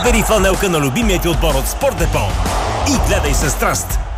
Избери фланелка на любимия ти отбор от Спорт Депо и гледай със страст